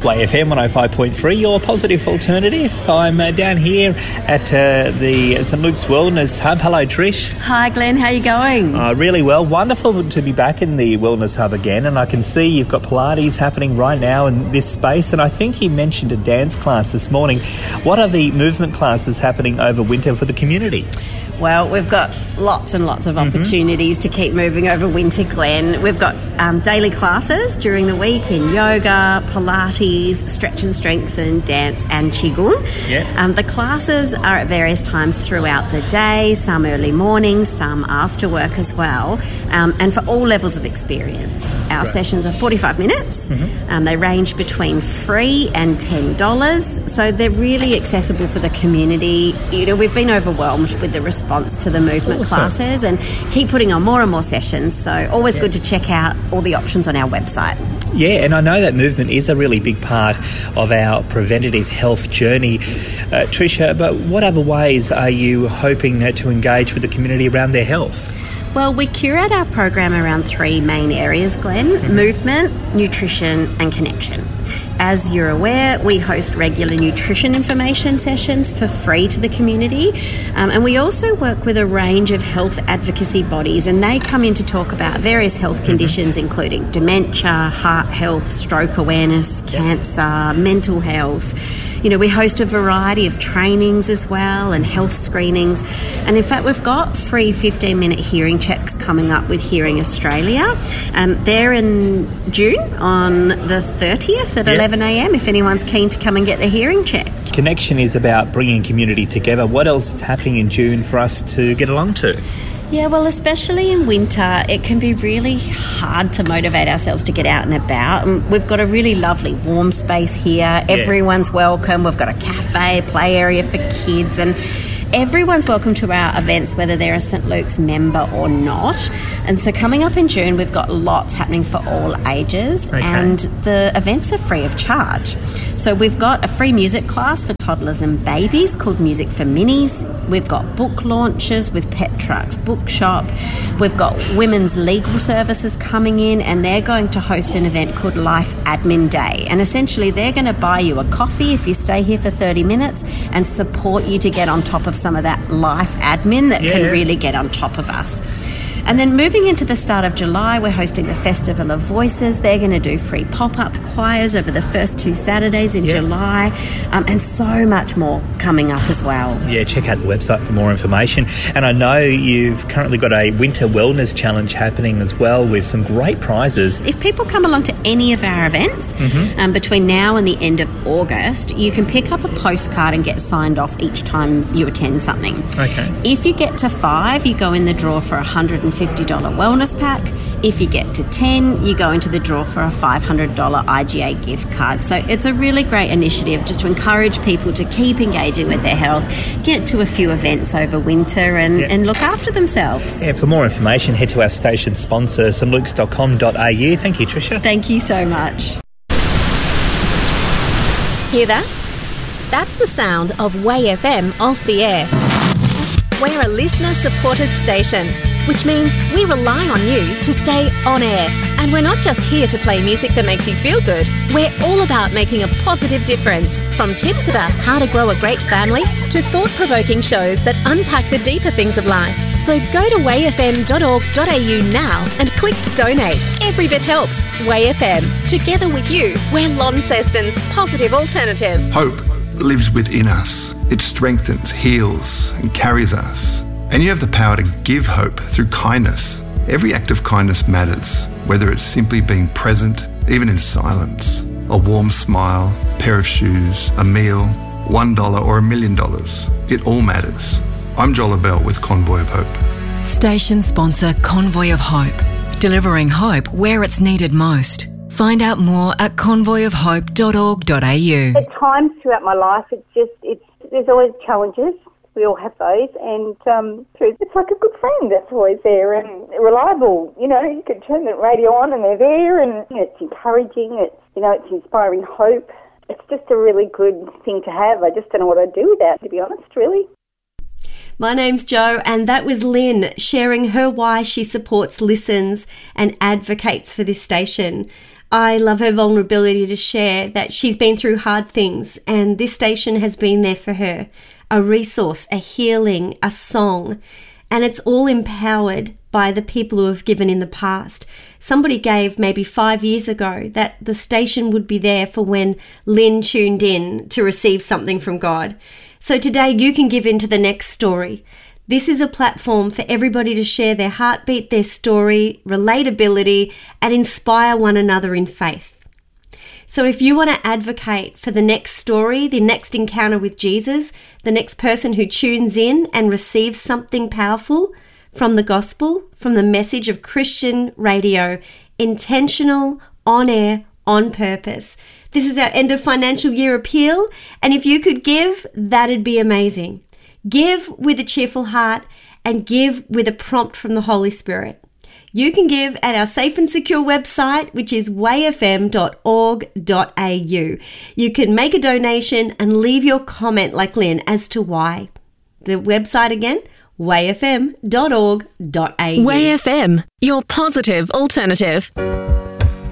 YFM 105.3, your positive alternative. I'm down here at the St Luke's Wellness Hub. Hello, Trish. Hi, Glenn. How are you going? Really well. Wonderful to be back in the Wellness Hub again. And I can see you've got Pilates happening right now in this space. And I think you mentioned a dance class this morning. What are the movement classes happening over winter for the community? Well, we've got lots and lots of opportunities to keep moving over winter, Glenn. We've got daily classes during the week in yoga, Pilates, stretch and strengthen, dance and Qigong. Yeah. The classes are at various times throughout the day, some early mornings, some after work as well, and for all levels of experience. Our sessions are 45 minutes. They range between $3 and $10, so they're really accessible for the community. You know, we've been overwhelmed with the response to the movement classes and keep putting on more and more sessions, so always good to check out all the options on our website. Yeah, and I know that movement is a really big part of our preventative health journey, Tricia, but what other ways are you hoping to engage with the community around their health? Well, we curate our program around three main areas, Glenn: movement, nutrition and connection. As you're aware, we host regular nutrition information sessions for free to the community, and we also work with a range of health advocacy bodies, and they come in to talk about various health conditions including dementia, heart health, stroke awareness, cancer, mental health. You know, we host a variety of trainings as well and health screenings, and in fact we've got free 15-minute hearing checks coming up with Hearing Australia. They're in June on the 30th at 11 a.m. if anyone's keen to come and get their hearing checked. Connection is about bringing community together. What else is happening in June for us to get along to? Yeah, well, especially in winter, it can be really hard to motivate ourselves to get out and about. And we've got a really lovely warm space here. Everyone's welcome. We've got a cafe, play area for kids, and everyone's welcome to our events, whether they're a St Luke's member or not. And so coming up in June, we've got lots happening for all ages, and the events are free of charge. So we've got a free music class for toddlers and babies called Music for Minis. We've got book launches with Pet Trucks Bookshop. We've got women's legal services coming in, and they're going to host an event called Life Admin Day. And essentially they're going to buy you a coffee if you stay here for 30 minutes and support you to get on top of some of that life admin that can really get on top of us. And then moving into the start of July, we're hosting the Festival of Voices. They're going to do free pop-up choirs over the first 2 Saturdays in July, and so much more coming up as well. Yeah, check out the website for more information. And I know you've currently got a Winter Wellness Challenge happening as well with some great prizes. If people come along to any of our events between now and the end of August, you can pick up a postcard and get signed off each time you attend something. If you get to 5, you go in the draw for $150 wellness pack. If you get to 10, you go into the draw for a $500 IGA gift card. So it's a really great initiative just to encourage people to keep engaging with their health, get to a few events over winter and look after themselves. Yeah, for more information, head to our station sponsor, stlukes.com.au. Thank you, Tricia. Thank you so much. Hear that? That's the sound of Way FM off the air. We're a listener-supported station, which means we rely on you to stay on air. And we're not just here to play music that makes you feel good. We're all about making a positive difference, from tips about how to grow a great family to thought-provoking shows that unpack the deeper things of life. So go to wayfm.org.au now and click donate. Every bit helps. Way FM. Together with you, we're Launceston's positive alternative. Hope lives within us. It strengthens, heals, and carries us. And you have the power to give hope through kindness. Every act of kindness matters, whether it's simply being present, even in silence, a warm smile, a pair of shoes, a meal, $1 or $1 million. It all matters. I'm Joel Abell with Convoy of Hope. Station sponsor Convoy of Hope, delivering hope where it's needed most. Find out more at convoyofhope.org.au. At times throughout my life, there's always challenges. We all have those, and it's like a good friend that's always there and reliable. You know, you can turn the radio on and they're there, and it's encouraging. It's inspiring hope. It's just a really good thing to have. I just don't know what I'd do without, to be honest, really. My name's Jo, and that was Lynn sharing her why she supports, listens and advocates for this station. I love her vulnerability to share that she's been through hard things, and this station has been there for her. A resource, a healing, a song, and it's all empowered by the people who have given in the past. Somebody gave maybe 5 years ago that the station would be there for when Lynn tuned in to receive something from God. So today you can give into the next story. This is a platform for everybody to share their heartbeat, their story, relatability, and inspire one another in faith. So if you want to advocate for the next story, the next encounter with Jesus, the next person who tunes in and receives something powerful from the gospel, from the message of Christian radio, intentional, on air, on purpose. This is our end of financial year appeal, and if you could give, that'd be amazing. Give with a cheerful heart and give with a prompt from the Holy Spirit. You can give at our safe and secure website, which is wayfm.org.au. You can make a donation and leave your comment like Lynn as to why. The website again, wayfm.org.au. Way FM, your positive alternative.